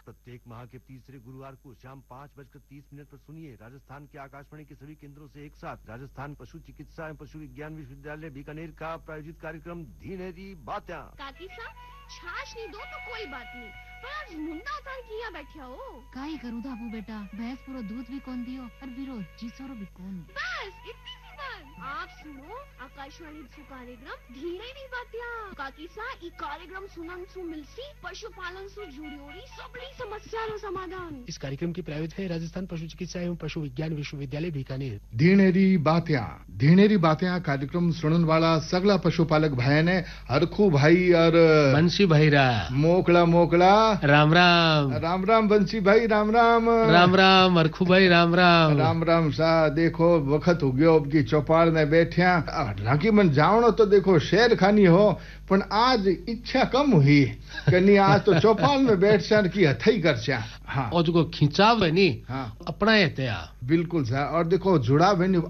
प्रत्येक माह के तीसरे गुरुवार को शाम 5:30 पर सुनिए राजस्थान के आकाशवाणी के सभी केंद्रों से एक साथ राजस्थान पशु चिकित्सा एवं पशु विज्ञान विश्वविद्यालय बीकानेर का प्रायोजित कार्यक्रम धीनेरी बात्या। काकी साहब छाछ नहीं दो तो कोई बात नहीं, पर आज मुंडा तार किया बैठा हो। काई करूँ धाबू बेटा, भैंस पूरा दूध भी कौन दियो और विरोध जीसोरो भी कौन। बस इतनी सी बात। आप सुनो आकाशवाणी सु कार्यक्रम धीनेरी बात्या। काकी साहब ई कार्यक्रम सुनन सु मिलसी पशुपालन सु जुड़ियोरी सबली समस्या रो समाधान। इस कार्यक्रम की प्रायोजक है राजस्थान पशु चिकित्सा एवं पशु विज्ञान विश्वविद्यालय बीकानेर। धीनेरी बात्या कार्यक्रम सुनन वाला सगला पशुपालक भाई ने हरखू भाई और बंसी भाई रा मोकला राम राम राम राम बंसी भाई राम राम राम राम हरखू भाई राम राम राम राम सा। देखो वक्त हो गयो अब की चौपाल ने बैठिया हालांकि मन जावनो तो देखो शेर खानी हो पण आज इच्छा कम हुई कनी आज तो चौपाल में बैठ सर की हथई कर चा। हाँ और जो खिंचाव है नी हाँ अपना है त्या बिल्कुल सा। और देखो जुड़ा बहनी